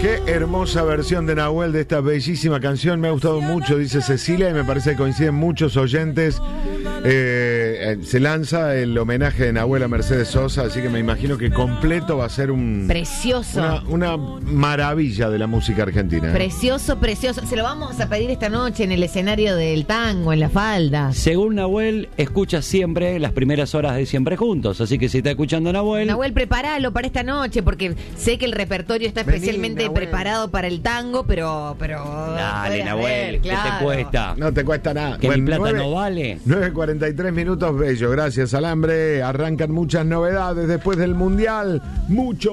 Qué hermosa versión de Nahuel de esta bellísima canción. Me ha gustado mucho, dice Cecilia, y me parece que coinciden muchos oyentes. Se lanza el homenaje de Nahuel a Mercedes Sosa, así que me imagino que completo va a ser un... Precioso. Una maravilla de la música argentina. Precioso, precioso. Se lo vamos a pedir esta noche en el escenario del tango, en la falda. Según Nahuel, escucha siempre las primeras horas de Siempre Juntos, así que si está escuchando Nahuel... Nahuel, prepáralo para esta noche, porque sé que el repertorio está especialmente preparado para el tango, pero dale, Nahuel, claro. ¿Qué te cuesta? No te cuesta nada. Que mi plata no vale. 9:43 minutos, bello. Gracias, Alambre. Arrancan muchas novedades después del Mundial. Mucho,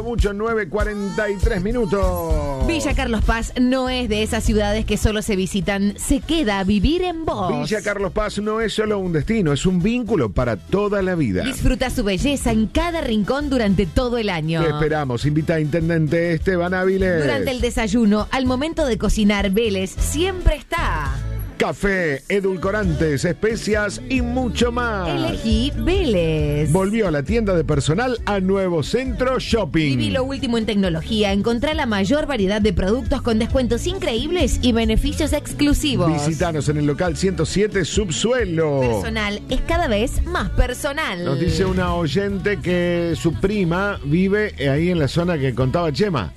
9:43 minutos. Villa Carlos Paz no es de esas ciudades que solo se visitan, se queda a vivir en vos. Villa Carlos Paz no es solo un destino, es un vínculo para toda la vida. Disfruta su belleza en cada rincón durante todo el año. Te esperamos. Invita a Intendente Esteban Áviles. Durante el desayuno, al momento de cocinar, Vélez siempre está. Café, edulcorantes, especias y mucho más. Elegí Vélez. Volvió a la tienda de personal a Nuevo Centro Shopping. Viví lo último en tecnología. Encontrá la mayor variedad de productos con descuentos increíbles y beneficios exclusivos. Visítanos en el local 107 Subsuelo. Personal es cada vez más personal. Nos dice una oyente que su prima vive ahí en la zona que contaba Chema.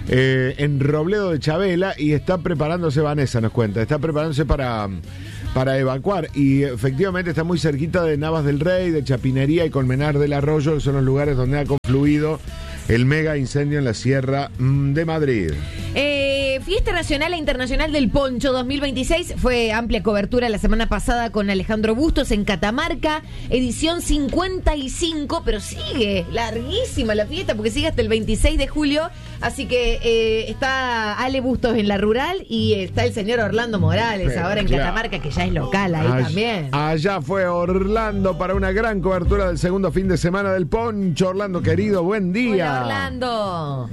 En Robledo de Chabela, y está preparándose, Vanessa nos cuenta, está preparándose para evacuar, y efectivamente está muy cerquita de Navas del Rey, de Chapinería y Colmenar del Arroyo, que son los lugares donde ha confluido el mega incendio en la Sierra de Madrid. Fiesta Nacional e Internacional del Poncho 2026. Fue amplia cobertura la semana pasada con Alejandro Bustos en Catamarca, edición 55, pero sigue larguísima la fiesta porque sigue hasta el 26 de julio. Así que está Ale Bustos en la rural y está el señor Orlando Morales ahora en Catamarca, que ya es local ahí también. Allá fue Orlando para una gran cobertura del segundo fin de semana del Poncho. Orlando, querido, buen día. Hola, Orlando.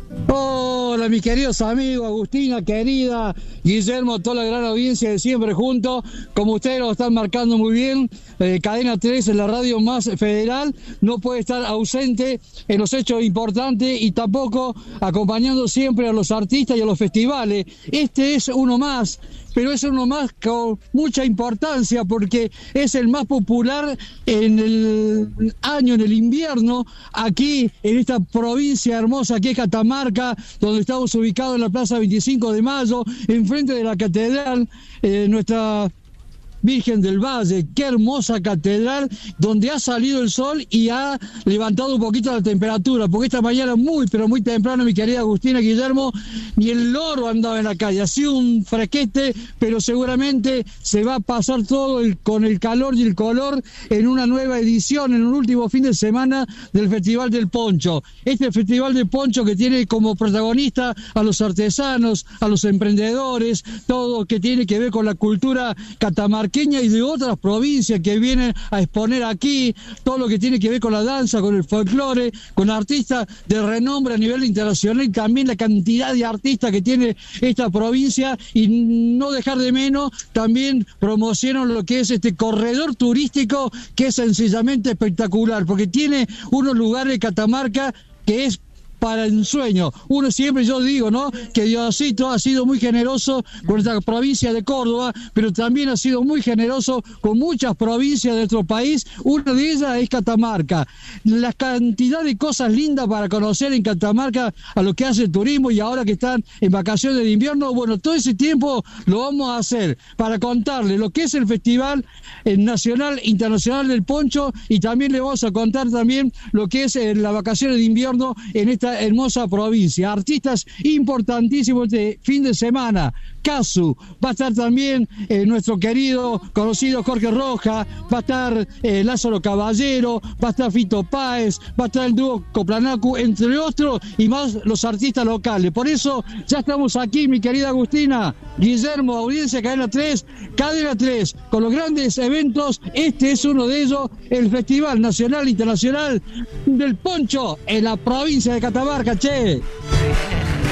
Hola, mis queridos amigos, Agustina, querida, Guillermo, toda la gran audiencia de Siempre Juntos. Como ustedes lo están marcando muy bien, Cadena 3 es la radio más federal, no puede estar ausente en los hechos importantes y tampoco acompañando siempre a los artistas y a los festivales. Este es uno más, pero es uno más con mucha importancia porque es el más popular en el año, en el invierno, aquí en esta provincia hermosa que es Catamarca, donde estamos ubicados en la Plaza 25 de Mayo, enfrente de la catedral, nuestra Virgen del Valle. Qué hermosa catedral, donde ha salido el sol y ha levantado un poquito la temperatura, porque esta mañana muy, pero muy temprano, mi querida Agustina, Guillermo, ni el loro andaba en la calle. Ha sido un fresquete, pero seguramente se va a pasar todo con el calor y el color en una nueva edición, en un último fin de semana del Festival del Poncho. Este Festival del Poncho que tiene como protagonista a los artesanos, a los emprendedores, todo que tiene que ver con la cultura catamarqueña y de otras provincias que vienen a exponer aquí, todo lo que tiene que ver con la danza, con el folclore, con artistas de renombre a nivel internacional, y también la cantidad de artistas que tiene esta provincia, y no dejar de menos, también promocionan lo que es este corredor turístico, que es sencillamente espectacular, porque tiene unos lugares de Catamarca que es para el sueño. Uno siempre, yo digo, ¿no?, que Diosito ha sido muy generoso con esta provincia de Córdoba, pero también ha sido muy generoso con muchas provincias de nuestro país. Una de ellas es Catamarca. La cantidad de cosas lindas para conocer en Catamarca, a lo que hace el turismo, y ahora que están en vacaciones de invierno, bueno, todo ese tiempo lo vamos a hacer para contarles lo que es el Festival Nacional Internacional del Poncho, y también le vamos a contar también lo que es las vacaciones de invierno en esta hermosa provincia. Artistas importantísimos de fin de semana. Casu, va a estar también nuestro querido, conocido Jorge Roja, va a estar Lázaro Caballero, va a estar Fito Páez, va a estar el dúo Coplanacu, entre otros, y más los artistas locales. Por eso ya estamos aquí, mi querida Agustina, Guillermo, audiencia Cadena 3, con los grandes eventos. Este es uno de ellos, el Festival Nacional Internacional del Poncho en la provincia de Catamarca, che.